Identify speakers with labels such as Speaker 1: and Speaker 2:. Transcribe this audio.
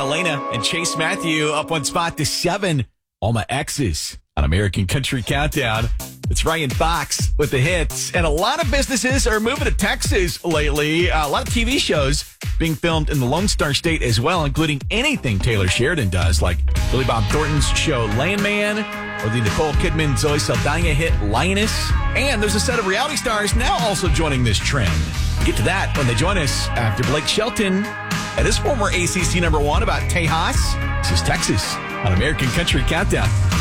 Speaker 1: Elena and Chase Matthew up one spot to 7. All My Exes on American Country Countdown. It's Ryan Fox with the hits. And a lot of businesses are moving to Texas lately. A lot of TV shows being filmed in the Lone Star State as well, including anything Taylor Sheridan does, like Billy Bob Thornton's show Landman, or the Nicole Kidman, Zoe Saldana hit Lioness. And there's a set of reality stars now also joining this trend. We'll get to that when they join us after Blake Shelton and his former ACC #1 about Tejas. This is Texas on American Country Countdown.